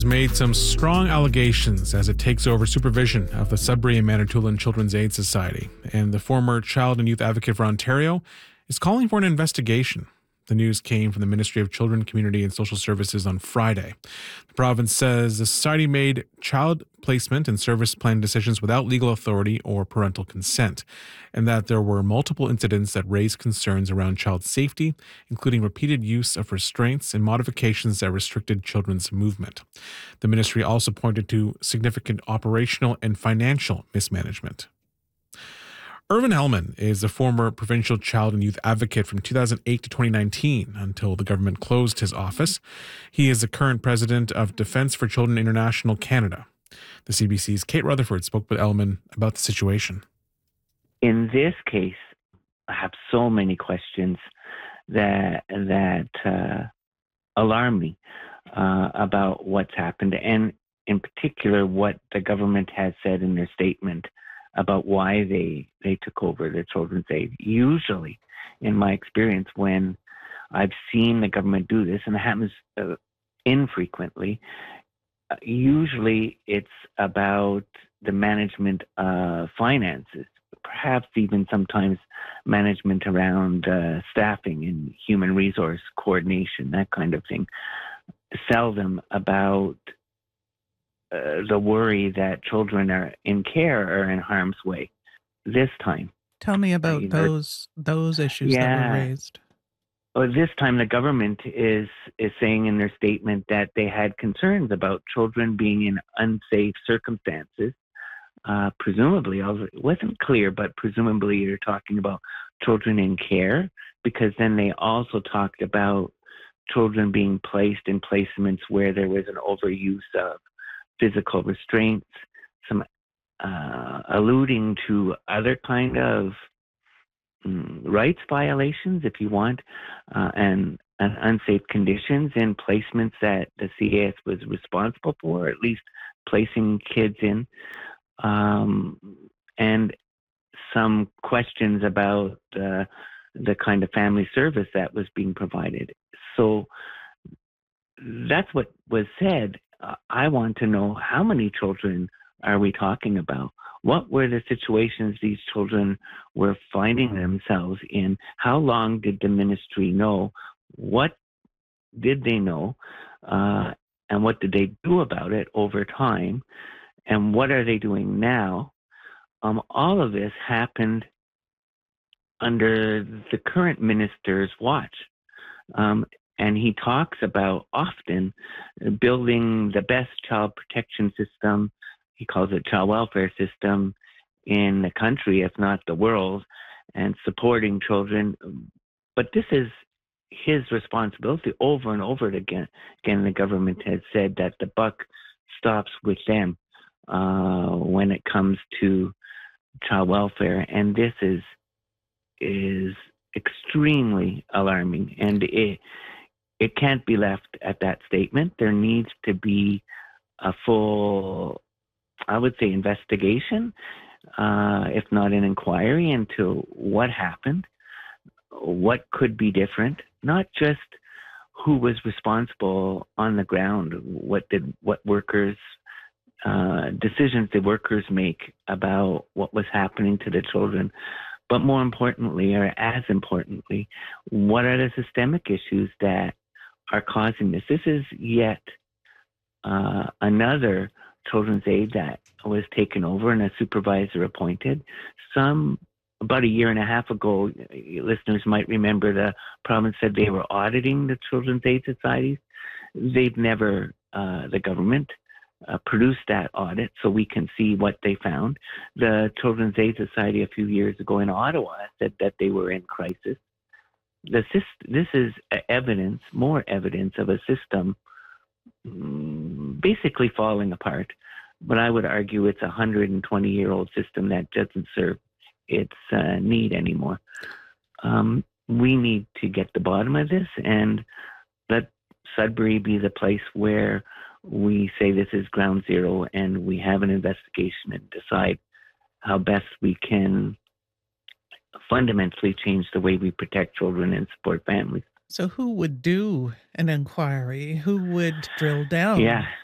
Has made some strong allegations as it takes over supervision of the Sudbury and Manitoulin Children's Aid Society, and the former child and youth advocate for Ontario is calling for an investigation. The news came from the Ministry of Children, Community and Social Services on Friday. The province says the society made child placement and service plan decisions without legal authority or parental consent, and that there were multiple incidents that raised concerns around child safety, including repeated use of restraints and modifications that restricted children's movement. The ministry also pointed to significant operational and financial mismanagement. Irvin Hellman is a former provincial child and youth advocate from 2008 to 2019 until the government closed his office. He is the current president of Defence for Children International Canada. The CBC's Kate Rutherford spoke with Hellman about the situation. In this case, I have so many questions that alarm me about what's happened, and in particular, what the government has said in their statement about why they took over the Children's Aid. Usually, in my experience, when I've seen the government do this, and it happens infrequently, usually it's about the management of finances, perhaps even sometimes management around staffing and human resource coordination, that kind of thing. Seldom about the worry that children are in care or in harm's way. This time, tell me about those issues that were raised. Well, this time the government is saying in their statement that they had concerns about children being in unsafe circumstances. Presumably, it wasn't clear, but presumably you're talking about children in care, because then they also talked about children being placed in placements where there was an overuse of physical restraints, some alluding to other kind of rights violations, if you want, and unsafe conditions in placements that the CAS was responsible for, or at least placing kids in, and some questions about the kind of family service that was being provided. So that's what was said. I want to know, how many children are we talking about? What were the situations these children were finding themselves in? How long did the ministry know? What did they know? And what did they do about it over time? And what are they doing now? All of this happened under the current minister's watch. And he talks about often building the best child protection system. He calls it child welfare system in the country, if not the world, and supporting children. But this is his responsibility over and over again. Again, the government has said that the buck stops with them when it comes to child welfare. And this is extremely alarming. And it can't be left at that statement. There needs to be a full, I would say, investigation, if not an inquiry into what happened, what could be different, not just who was responsible on the ground, what workers, decisions the workers make about what was happening to the children, but more importantly, or as importantly, what are the systemic issues that are causing this? This is yet another Children's Aid that was taken over and a supervisor appointed. About a year and a half ago, listeners might remember the province said they were auditing the Children's Aid societies. They've never, the government, produced that audit so we can see what they found. The Children's Aid Society a few years ago in Ottawa said that they were in crisis. This is evidence, more evidence of a system basically falling apart. But I would argue it's a 120-year-old system that doesn't serve its need anymore. We need to get the bottom of this and let Sudbury be the place where we say this is ground zero and we have an investigation and decide how best we can fundamentally change the way we protect children and support families. So who would do an inquiry? Who would drill down? Yeah.